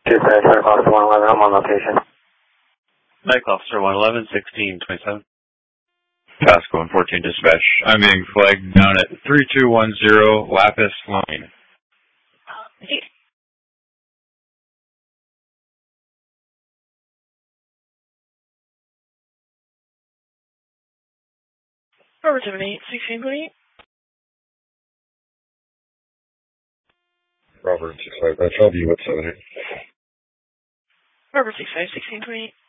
Dispatch, Medic Officer 111, I'm on location. Medic Officer 111, 1627. Pasco 114 Dispatch. I'm being flagged down at 3210 Lapis Line. Robert 78, 1628. Robert 65, I'll be with 78. Robert 65, 1628.